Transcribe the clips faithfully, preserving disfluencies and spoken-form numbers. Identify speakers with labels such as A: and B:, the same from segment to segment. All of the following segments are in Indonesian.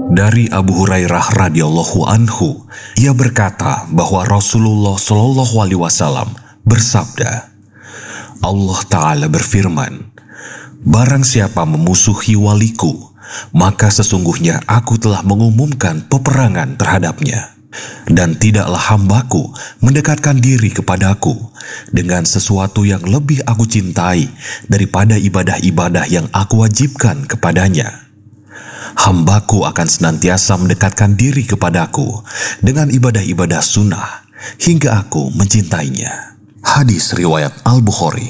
A: Dari Abu Hurairah radhiyallahu anhu, ia berkata bahwa Rasulullah shallallahu alaihi wasallam bersabda, Allah Ta'ala berfirman, barang siapa memusuhi waliku, maka sesungguhnya aku telah mengumumkan peperangan terhadapnya. Dan tidaklah hambaku mendekatkan diri kepadaku dengan sesuatu yang lebih aku cintai daripada ibadah-ibadah yang aku wajibkan kepadanya. Hambaku akan senantiasa mendekatkan diri kepadaku dengan ibadah-ibadah sunnah hingga aku mencintainya. Hadis riwayat Al-Bukhari.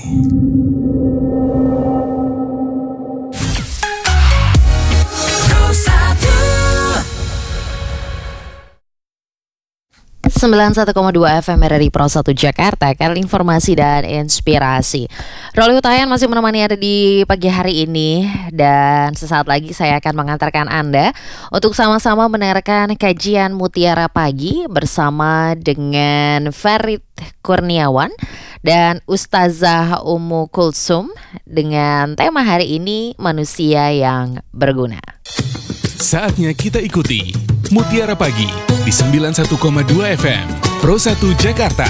B: sembilan puluh satu koma dua F M R R I Pro satu Jakarta, kanal informasi dan inspirasi. Roli Utayan masih menemani Anda di pagi hari ini, dan sesaat lagi saya akan mengantarkan Anda untuk sama-sama mendengarkan kajian Mutiara Pagi bersama dengan Farid Kurniawan dan Ustazah Ummu Kulsum dengan tema hari ini, manusia yang berguna.
C: Saatnya kita ikuti Mutiara Pagi di sembilan puluh satu koma dua F M Pro satu Jakarta.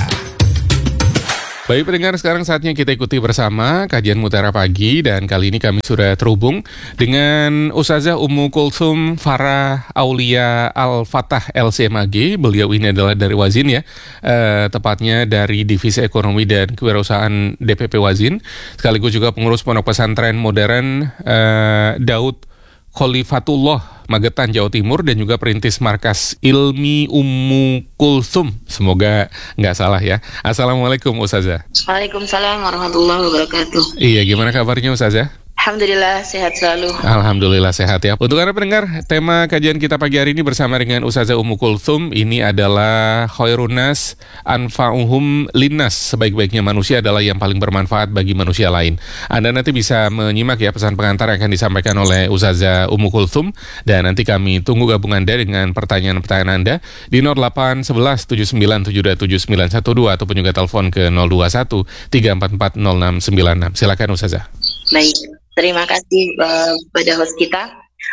C: Baik pendengar, sekarang saatnya kita ikuti bersama kajian Mutiara Pagi, dan kali ini kami sudah terhubung dengan Ustazah Ummu Kulsum Farah Aulia Al-Fatah L C M A G. Beliau ini adalah dari Wazin ya, eh, tepatnya dari Divisi Ekonomi dan Kewirausahaan D P P Wazin, sekaligus juga pengurus Pondok Pesantren Modern eh, Daud Khalifatullah Magetan, Jawa Timur, dan juga perintis Markas Ilmi Ummu Kulsum. Semoga nggak salah ya. Assalamualaikum Ustazah.
D: Waalaikumsalam warahmatullahi wabarakatuh.
C: Iya, gimana kabarnya Ustazah?
D: Alhamdulillah sehat selalu.
C: Alhamdulillah sehat ya. Untuk Anda pendengar, tema kajian kita pagi hari ini bersama dengan Ustazah Ummu Kulsum ini adalah khairun nas anfa'uhum linnas. Sebaik-baiknya manusia adalah yang paling bermanfaat bagi manusia lain. Anda nanti bisa menyimak ya pesan pengantar yang akan disampaikan oleh Ustazah Ummu Kulsum, dan nanti kami tunggu gabungan Anda dengan pertanyaan-pertanyaan Anda di nol delapan satu satu tujuh sembilan tujuh dua tujuh sembilan satu dua ataupun juga telepon ke nol dua satu tiga empat empat nol enam sembilan enam. Silakan Ustazah.
D: Baik. Terima kasih uh, pada host kita.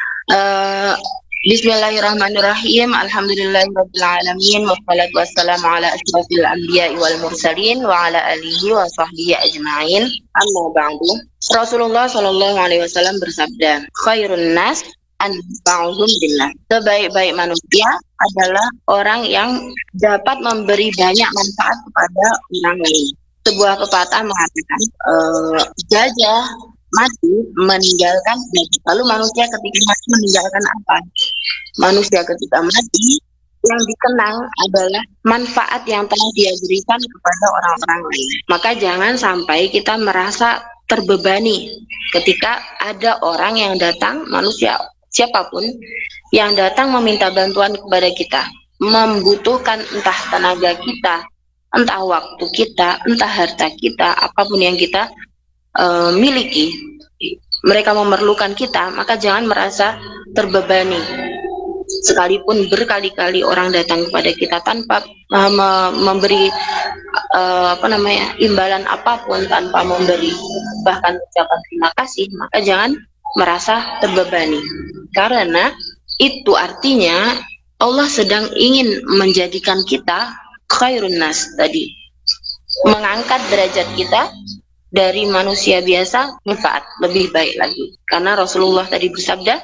D: Uh, Bismillahirrahmanirrahim. Alhamdulillahirabbil alamin, wassalatu wassalamu ala asyrafil anbiya'i wal mursalin wa ala alihi wa sahbihi ajma'in. Amma ba'du. Rasulullah sallallahu alaihi wasallam bersabda, khairun nas anfa'uhum billah. Sebaik-baik manusia adalah orang yang dapat memberi banyak manfaat kepada orang lain. Sebuah pepatah mengatakan, uh, gajah mati meninggalkan gajah. Lalu manusia ketika mati meninggalkan apa? Manusia ketika mati yang dikenang adalah manfaat yang telah dia berikan kepada orang-orang lain. Maka jangan sampai kita merasa terbebani ketika ada orang yang datang, manusia siapapun yang datang meminta bantuan kepada kita, membutuhkan entah tenaga kita, entah waktu kita, entah harta kita, apapun yang kita Uh, miliki, mereka memerlukan kita, maka jangan merasa terbebani. Sekalipun berkali-kali orang datang kepada kita tanpa uh, me- memberi uh, apa namanya imbalan apapun, tanpa memberi bahkan ucapan terima kasih, maka jangan merasa terbebani, karena itu artinya Allah sedang ingin menjadikan kita khairun nas tadi, mengangkat derajat kita dari manusia biasa manfaat lebih baik lagi. Karena Rasulullah tadi bersabda,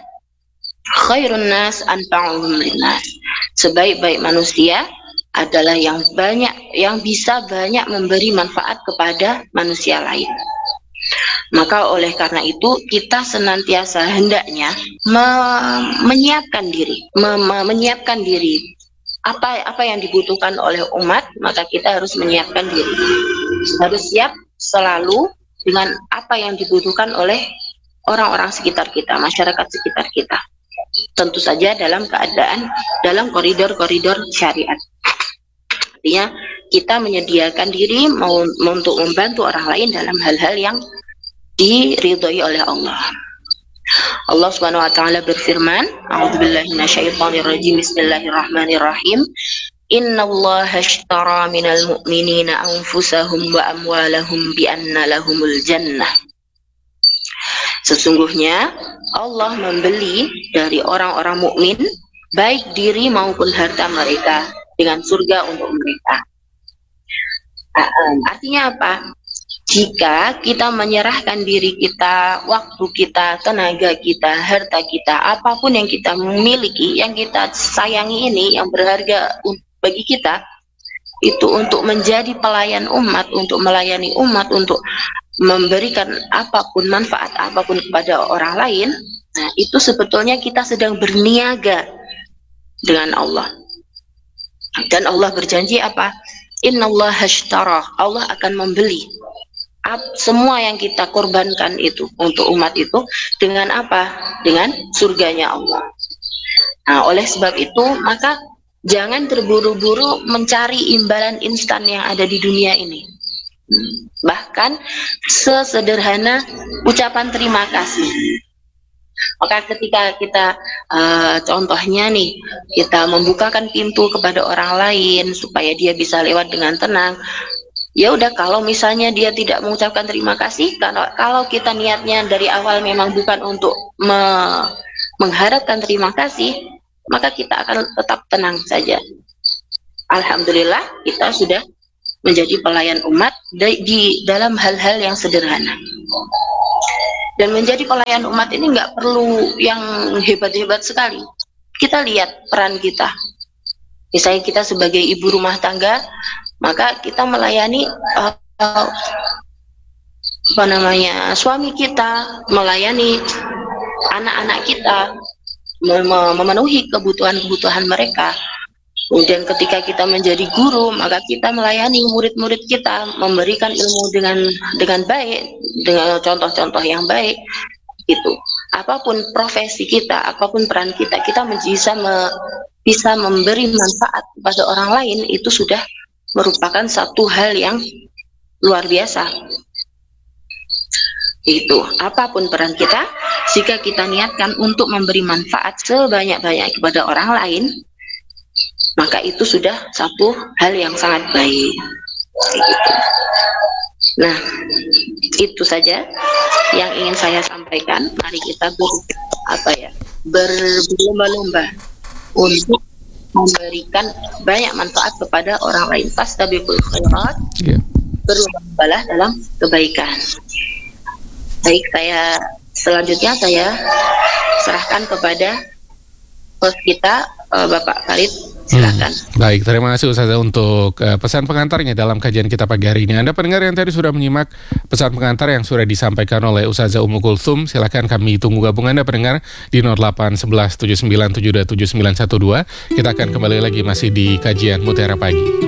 D: khairun nas anfa'uhum linnas. Sebaik-baik manusia adalah yang banyak, yang bisa banyak memberi manfaat kepada manusia lain. Maka oleh karena itu kita senantiasa hendaknya me- menyiapkan diri, me- me- menyiapkan diri. Apa apa yang dibutuhkan oleh umat, maka kita harus menyiapkan diri. Harus siap selalu dengan apa yang dibutuhkan oleh orang-orang sekitar kita, masyarakat sekitar kita. Tentu saja dalam keadaan, dalam koridor-koridor syariat. Artinya kita menyediakan diri mau, untuk membantu orang lain dalam hal-hal yang diridhoi oleh Allah. Allah Subhanahu wa taala berfirman, A'udzubillahi minasyaitonirrajim. Bismillahirrahmanirrahim. Innallaha ashtara minal mu'minina anfusahum wa amwalahum bi anna lahumul jannah. Sesungguhnya Allah membeli dari orang-orang mukmin baik diri maupun harta mereka dengan surga untuk mereka. Artinya apa? Jika kita menyerahkan diri kita, waktu kita, tenaga kita, harta kita, apapun yang kita miliki, yang kita sayangi ini, yang berharga bagi kita, itu untuk menjadi pelayan umat, untuk melayani umat, untuk memberikan apapun, manfaat apapun kepada orang lain, nah itu sebetulnya kita sedang berniaga dengan Allah. Dan Allah berjanji apa? Innallaha ashtara, Allah akan membeli semua yang kita korbankan itu untuk umat itu dengan apa? Dengan surganya Allah. Nah, oleh sebab itu maka jangan terburu-buru mencari imbalan instan yang ada di dunia ini. Bahkan sesederhana ucapan terima kasih. Maka ketika kita uh, contohnya nih, kita membukakan pintu kepada orang lain supaya dia bisa lewat dengan tenang. Ya udah, kalau misalnya dia tidak mengucapkan terima kasih, kalau kalau kita niatnya dari awal memang bukan untuk me, mengharapkan terima kasih, maka kita akan tetap tenang saja. Alhamdulillah kita sudah menjadi pelayan umat di, di dalam hal-hal yang sederhana. Dan menjadi pelayan umat ini nggak perlu yang hebat-hebat sekali. Kita lihat peran kita. Misalnya kita sebagai ibu rumah tangga, maka kita melayani uh, uh, apa namanya suami kita, melayani anak-anak kita, mem- memenuhi kebutuhan-kebutuhan mereka. Kemudian ketika kita menjadi guru, maka kita melayani murid-murid kita, memberikan ilmu dengan dengan baik, dengan contoh-contoh yang baik. Itu apapun profesi kita, apapun peran kita, kita bisa me- bisa memberi manfaat kepada orang lain, itu sudah merupakan satu hal yang luar biasa. Itu apapun peran kita, jika kita niatkan untuk memberi manfaat sebanyak-banyak kepada orang lain, maka itu sudah satu hal yang sangat baik. Gitu. Nah, itu saja yang ingin saya sampaikan. Mari kita ber, apa ya, berlomba-lomba untuk memberikan banyak manfaat kepada orang lain. Fastabiqul khairat, yeah. Berlomba-lombalah dalam kebaikan. Baik, saya selanjutnya saya serahkan kepada host kita, uh, Bapak Farid. Silakan.
C: Hmm, baik, terima kasih Ustazah untuk uh, pesan pengantarnya dalam kajian kita pagi hari ini. Anda pendengar yang tadi sudah menyimak pesan pengantar yang sudah disampaikan oleh Ustazah Ummu Kulthum. Silakan kami tunggu gabung Anda pendengar di nol delapan satu satu tujuh sembilan tujuh dua tujuh sembilan satu dua. Kita akan kembali lagi masih di kajian Mutiara Pagi.